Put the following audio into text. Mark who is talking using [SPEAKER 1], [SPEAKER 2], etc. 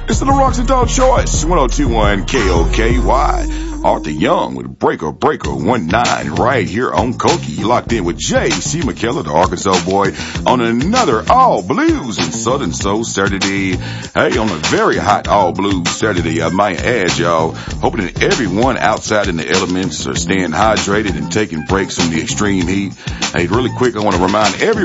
[SPEAKER 1] It's the Rocks and Dog Choice, 1021 KOKY. Arthur Young with Breaker 19 right here on Koki. You locked in with J.C. McKellar, the Arkansas boy, on another All Blues and Southern Soul Saturday. Hey, on a very hot All Blues Saturday, I might add, y'all. Hoping that everyone outside in the elements are staying hydrated and taking breaks from the extreme heat. Hey, really quick, I want to remind everyone